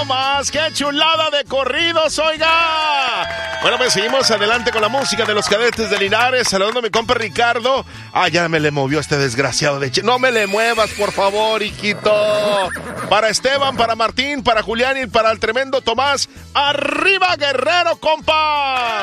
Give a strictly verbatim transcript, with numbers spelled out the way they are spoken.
nomás! ¡Qué chulada de corridos, oiga! Bueno, pues seguimos adelante con la música de los Cadetes de Linares. Saludando a mi compa Ricardo. Ah, ya me le movió este desgraciado de... Ch- no me le muevas, por favor, hijito. Para Esteban, para Martín, para Julián y para el tremendo Tomás. ¡Arriba, Guerrero, compa!